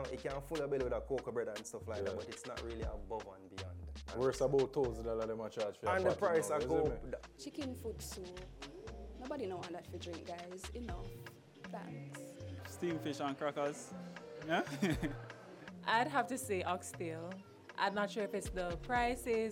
it can fill your belly with a cocoa bread and stuff like that, but it's not really above and beyond. Worse about $1,000 them a charge for And the price I go. Chicken foot soup. Nobody know want that for drink, guys. Enough. Thanks. Steamed fish and crackers. Yeah? I'd have to say oxtail. I'm not sure if it's the prices